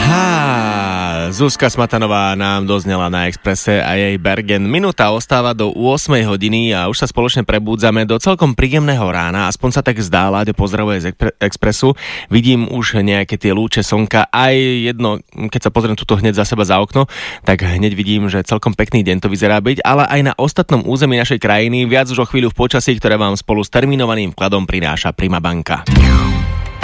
Zuzka Smatanová nám doznela na Expresse a jej Bergen. Minúta ostáva do 8 hodiny a už sa spoločne prebúdzame do celkom príjemného rána. Aspoň sa tak zdá, Láďo pozdravuje z Expressu. Vidím už nejaké tie lúče slnka. Aj jedno, keď sa pozriem tuto hneď za seba za okno, tak hneď vidím, že celkom pekný deň to vyzerá byť, ale aj na ostatnom území našej krajiny viac už o chvíľu v počasí, ktoré vám spolu s termínovaným vkladom prináša Prima banka.